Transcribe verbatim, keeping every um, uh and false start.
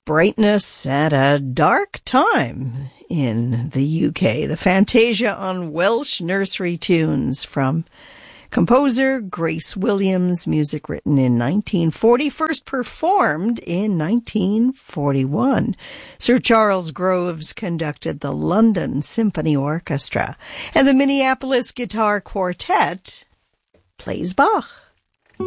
brightness at a dark time in the U K. The Fantasia on Welsh Nursery Tunes from composer Grace Williams, music written in nineteen forty, first performed in nineteen forty-one. Sir Charles Groves conducted the London Symphony Orchestra, and the Minneapolis Guitar Quartet plays Bach.